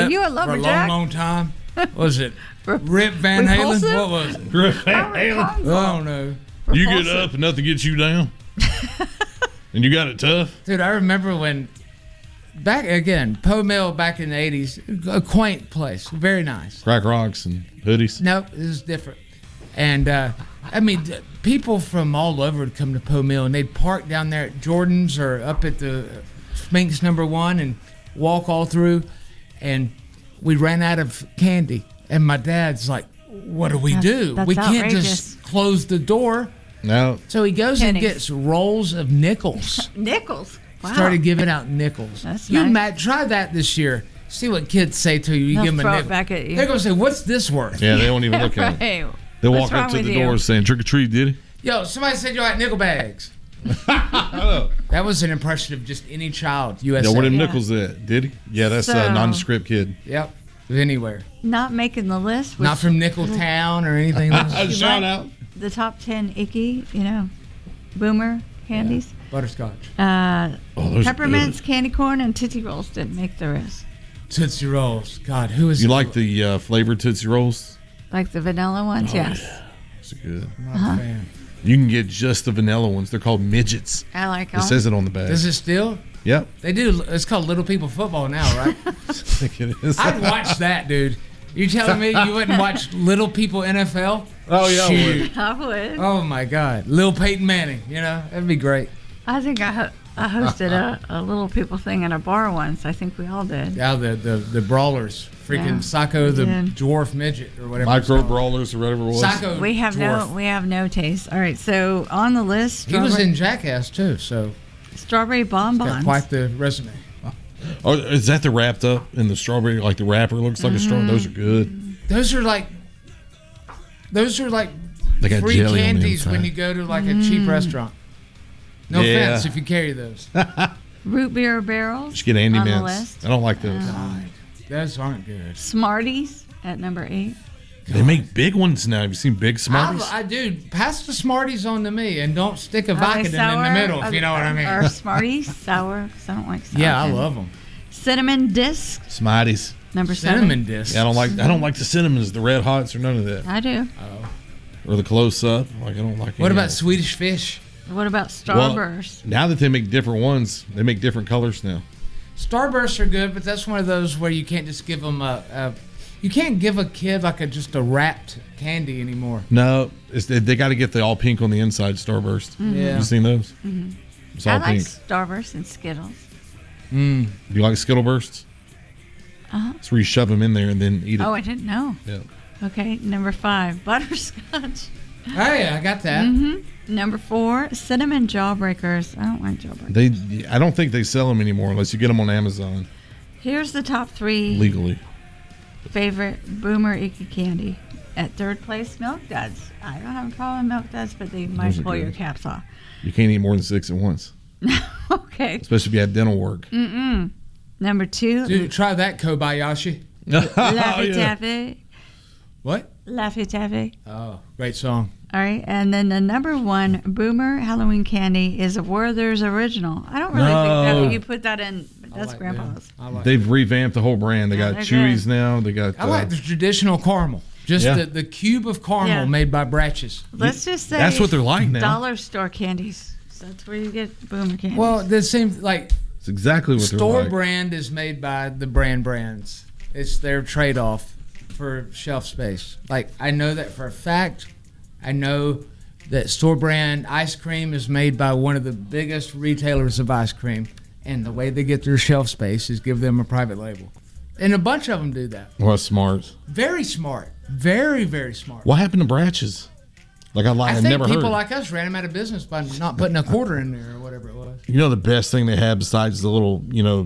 you a for a lumberjack? long time. What was it Rip Van Halen? Repulsive? What was it? Rip Van I Halen. I don't know. You get up and nothing gets you down. And you got it tough. Dude, I remember when back again, Poe Mill back in the 80s, a quaint place, very nice. Crack rocks and hoodies. Nope, this is different. And I mean, people from all over would come to Poe Mill, and they'd park down there at Jordan's or up at the Spinks #1 and walk all through. And we ran out of candy, and my dad's like, "What do we do? That's We can't outrageous. just close the door." No. So he goes Pennies. and gets rolls of nickels. Nickels. Wow. Started giving out nickels. That's you nice. Matt, try that this year. See what kids say to you. You They'll give them a throw it nickel. back at you. They're gonna say, "What's this worth?" Yeah, they won't even look at it. Hey, They'll what's walk wrong up to with the you? door saying, "Trick or treat, did he?" Yo, somebody said you got nickel bags. That was an impression of just any child. USA. Yeah, where them Yeah. nickels at? Did he? Yeah, that's So- a nondescript kid. Yep. Anywhere. Not making the list. Not from Nickel Town or anything. Like Shout out. The top 10 icky, boomer candies. Butterscotch. Oh, those are Peppermints, candy corn, and Tootsie Rolls didn't make the list. Tootsie Rolls. God, who is You like the flavored Tootsie Rolls? Like the vanilla ones, yes. It's good. I'm not a fan. You can get just the vanilla ones. They're called midgets. I like them. It says it on the bag. Does it still? Yep. They do. It's called Little People Football now, right? I think it is. I'd watch that, dude. You telling me you wouldn't watch Little People NFL? Oh, yeah, I Shoot. I would. Oh, my God. Lil Peyton Manning, that'd be great. I think I hosted a little people thing at a bar once. I think we all did. Yeah, the Brawlers. Freaking Yeah, Psycho the we did. Dwarf Midget or whatever. Micro it's called. brawlers or whatever it was. Psycho We have Dwarf. no taste. All right, so on the list, He was in Jackass, too, so strawberry got bonbons. quite the resume. Oh, is that the wrapped up in the strawberry? Like the wrapper looks like a straw. Those are good. Those are like They got free jelly on the candies when inside. you go to like a cheap restaurant. No Yeah. offense if you carry those. Root beer barrels. Just get Andy on the Mints. list. I don't like those. God, those aren't good. Smarties at number 8. They make big ones now. Have you seen big Smarties? I do. Pass the Smarties on to me and don't stick a Are they Vicodin in the sour? middle, if you know what I Are mean. Smarties sour? Because I don't like sour. Yeah, I candy. love them. Cinnamon disc, Smarties. number 7. Cinnamon discs. Yeah, I don't like the cinnamons, the red hots, or none of that, I do. or the close up. Like I don't like. What any about of it. Swedish Fish? What about Well, Starburst? now that they make different ones, they make different colors now. Starbursts are good, but that's one of those where you can't just give them you can't give a kid like just a wrapped candy anymore. No, they got to get the all pink on the inside Starburst. Yeah. You seen those? It's all I like pink. Starburst and Skittles. Do you like Skittle Bursts? Uh-huh. It's where you shove them in there and then eat it. Oh, I didn't know. Yeah. Okay, number 5, butterscotch. Hey, I got that. Number 4, cinnamon jawbreakers. I don't like jawbreakers. I don't think they sell them anymore unless you get them on Amazon Here's the top 3 legally. favorite boomer icky candy. At 3rd place, Milk Duds. I don't have a problem with Milk Duds, but they might Those are pull good. your caps off. You can't eat more than 6 at once, Okay. especially if you have dental work. Number 2, Dude, try that, Kobayashi. Laffy yeah. Taffy. What? Laffy Taffy. Oh, great song. All right, and then the number 1 boomer Halloween candy is a Werther's Original. I don't really think that you put that in. But that's I like Grandpa's. them. I like They've revamped the whole brand. They Yeah, got they're Chewies good. now. They got. I like the traditional caramel. Just Yeah. the cube of caramel Yeah. made by Bratches. Let's just say That's what they're like now. dollar store candies. So that's where you get boomer candies. Well, the same like It's exactly what store they're like. brand is made by the brands. It's their trade-off for shelf space. Like I know that for a fact. I know that store brand ice cream is made by one of the biggest retailers of ice cream, and the way they get their shelf space is give them a private label. And a bunch of them do that. Well, that's smart. Very smart. Very, very smart. What happened to Bratches? Like I I've think never people heard. like us ran them out of business by not putting a quarter in there or whatever it was. You know the best thing they had besides the little,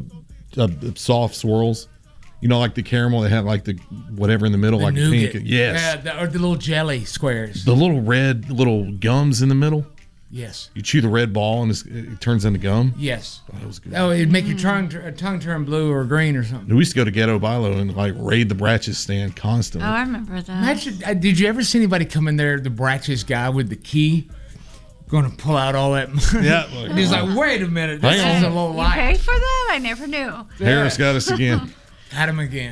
soft swirls. You know, like the caramel, they had like the whatever in the middle, The like nougat. pink. Yes. Yeah, or the little jelly squares. The little red little gums in the middle. Yes. You chew the red ball and it turns into gum. Yes. Oh, that was good. Oh, it'd make your tongue turn blue or green or something. We used to go to Ghetto Bilo and like raid the Bratches stand oh, constantly. I remember that. Imagine, did you ever see anybody come in there, the Bratches guy with the key, going to pull out all that money? Yeah. And he's like, wait a minute, this Hang is on. a low You light. paid for that? I never knew. Harris got us again. Had him again.